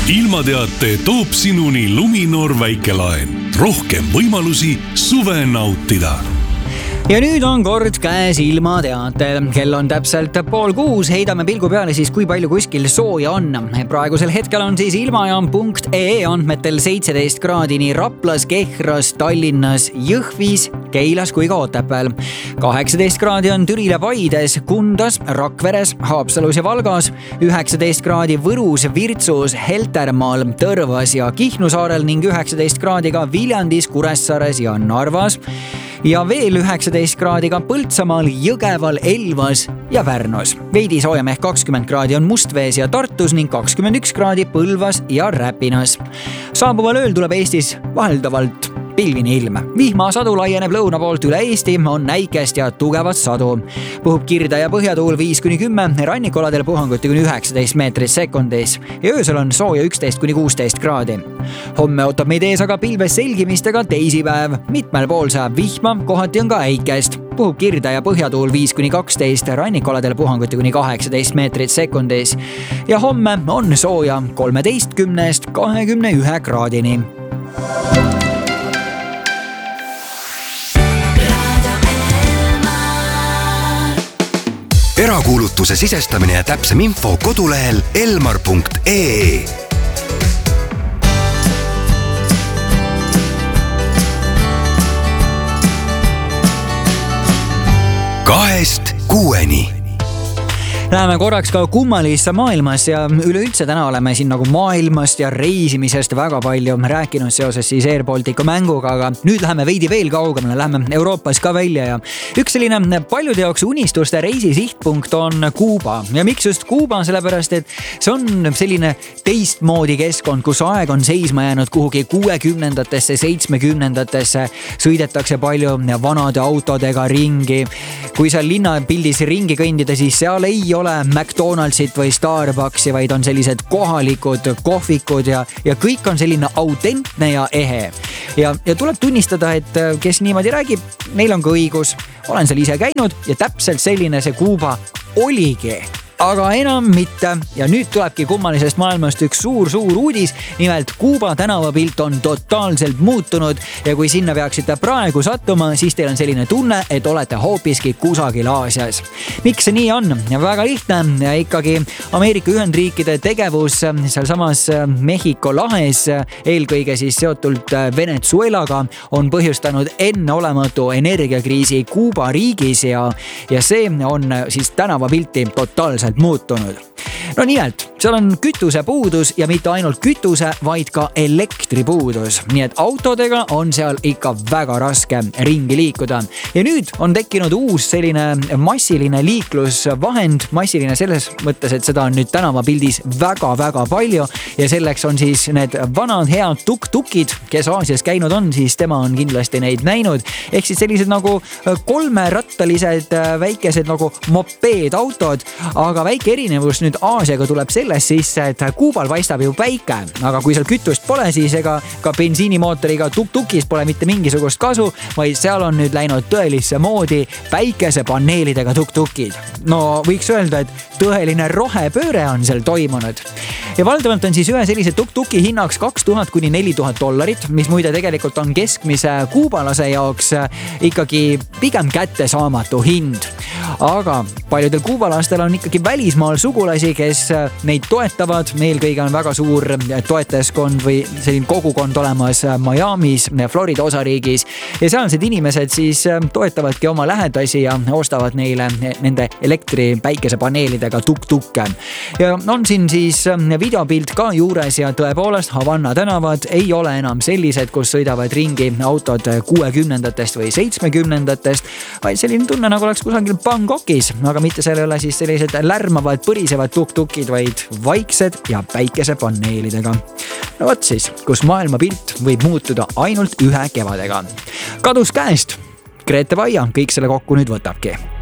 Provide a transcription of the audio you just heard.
ilmateate toob sinuni Luminor väikelaen. Rohkem võimalusi suve nautida. Ja nüüd on kord käes ilmateatel. Kell on täpselt 5:30. Heidame pilgu peale siis, kui palju kuskil sooja on. Praegusel hetkel on siis ilmajaam.ee andmetel 17 kraadi nii Raplas, Kehras, Tallinnas, Jõhvis, Keilas kui ka Otepääl. 18 kraadi on Türil ja Paides, Kundas, Rakveres, Haapsalus ja Valgas. 19 kraadi Võrus, Virtsus, Heltermaal, Tõrvas ja Kihnu saarel ning 19 kraadiga Viljandis, Kuressaares ja Narvas. Ja veel 19 kraadiga Põltsamaal, Jõgeval, Elvas ja Pärnus. Veidi soojem ehk 20 kraadi on Mustvees ja Tartus ning 21 kraadi Põlvas ja Räpinas. Saabuval ööl tuleb Eestis vaheldavalt pilvini ilm. Vihmasadu laieneb lõuna poolt üle Eesti, on näikest ja tugevat sadu. Puhub kirde ja põhjatuul 5-10, rannikoladel puhanguti kuni 19 meetrit sekundis ja öösel on sooja 11-16 kraadi. Homme ootab meid ees aga pilves selgimistega teisipäev. Mitmel pool saab vihma, kohati on ka äikest. Puhub kirde ja põhjatuul 5-12, rannikoladel puhanguti kuni 18 meetrit sekundis ja homme on sooja 13-21 kraadini. Erakuulutuse sisestamine ja täpsem info kodulehel elmar.ee. Kahest kuueni. Läheme korraks ka kummalisse maailmas ja üleüldse täna oleme siin nagu maailmast ja reisimisest väga palju rääkinud seoses siis Air Baltica mänguga, aga nüüd läheme veidi veel kaugemale, läheme Euroopas ka välja ja üks selline paljude jaoks unistuste reisi sihtpunkt on Kuuba. Ja miks just Kuuba? Sellepärast, et see on selline teistmoodi keskkond, kus aeg on seisma jäänud kuhugi 60-ndatesse, 70-ndatesse, sõidetakse palju vanade autodega ringi. Kui seal linnapildis ringi kõndida, siis seal ei ole McDonaldsit või Starbucksi, vaid on sellised kohalikud kohvikud ja kõik on selline autentne ja ehe. Ja tuleb tunnistada, et kes niimoodi räägib, neil on ka õigus. Olen seal ise käinud ja täpselt selline see Kuuba oligi. Aga enam mitte. Ja nüüd tulebki kummalisest maailmast üks suur uudis. Nimelt Kuuba tänavapilt on totaalselt muutunud ja kui sinna peaksite praegu sattuma, siis teil on selline tunne, et olete hoopiski kusagil Aasias. Miks see nii on? Väga lihtne. Ja ikkagi Ameerika Ühendriikide tegevus seal samas Mehhiko lahes, eelkõige siis seotult Venezuelaga, on põhjustanud enneolematu energiakriisi Kuuba riigis ja see on siis tänavapilti totaalselt muutunud. No nimelt, seal on kütusepuudus ja mitte ainult kütuse, vaid ka elektripuudus. Nii et autodega on seal ikka väga raske ringi liikuda. Ja nüüd on tekkinud uus selline massiline liiklusvahend. Massiline selles mõttes, et seda on nüüd tänavapildis väga palju ja selleks on siis need vanad head tuk-tukid, kes Aasias käinud on, siis tema on kindlasti neid näinud. Ehk siis sellised nagu kolmerattalised väikesed nagu mopeedautod, aga väike erinevus nüüd Aasiaga tuleb selles sisse, et Kuubal paistab ju päike, aga kui seal kütust pole, siis ega ka bensiinimootoriga tuk-tukis pole mitte mingisugust kasu, vaid seal on nüüd läinud tõelisse moodi päikesepaneelidega tuk-tukid. No võiks öelda, et tõeline rohepööre on seal toimunud. Ja valdavalt on siis ühe sellise tuk-tuki hinnaks $2000 kuni $4000, mis muide tegelikult on keskmise kuubalase jaoks ikkagi pigem kättesaamatu hind. Aga paljudel kuubalastel on ikkagi välismaal sugulasi, kes neid toetavad. Eelkõige on väga suur toetajaskond või selline kogukond olemas Miamis, Florida osariigis. Ja sealsed inimesed siis toetavadki oma lähedasi ja ostavad neile nende elektri päikesepaneelidega tuk-tukke. Ja on siin siis videopilt ka juures ja tõepoolest Havana tänavad ei ole enam sellised, kus sõidavad ringi autod 60-ndatest või 70-ndatest, vaid selline tunne nagu oleks kusagil Bangkokis, aga mitte seal ei ole siis sellised lärmavad, põrisevad tuk-tukid, vaid vaiksed ja päikesepaneelidega. No võt siis, kus maailmapilt võib muutuda ainult ühe kevadega. Kadus käest. Grete Vaia kõik selle kokku nüüd võtabki.